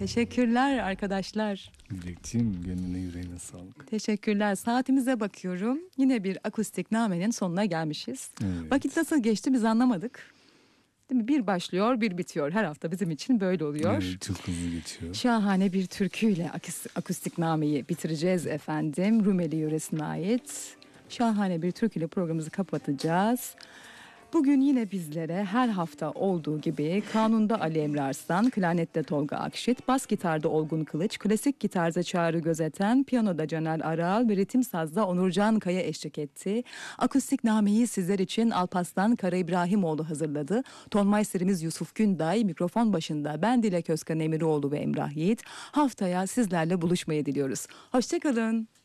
Teşekkürler arkadaşlar. Dilekçiğim, gönlüne yüreğine sağlık. Teşekkürler. Saatimize bakıyorum. Yine bir akustik namenin sonuna gelmişiz. Evet. Vakit nasıl geçti biz anlamadık. Değil mi? Bir başlıyor, bir bitiyor. Her hafta bizim için böyle oluyor. Evet, çok hızlı geçiyor. Şahane bir türküyle akustik nameyi bitireceğiz efendim. Rumeli yöresine ait. Şahane bir türküyle programımızı kapatacağız. Bugün yine bizlere her hafta olduğu gibi kanunda Ali Emre Arslan, klarnette Tolga Akşit, bas gitarda Olgun Kılıç, klasik gitarda Çağrı Gözeten, piyanoda Caner Aral ve ritim sazda Onurcan Kaya eşlik etti. Akustik nameyi sizler için Alparslan Kara İbrahimoğlu hazırladı. Tonmeisterimiz Yusuf Günday, mikrofon başında ben Dilek Özkan Emiroğlu ve Emrah Yiğit. Haftaya sizlerle buluşmayı diliyoruz. Hoşçakalın.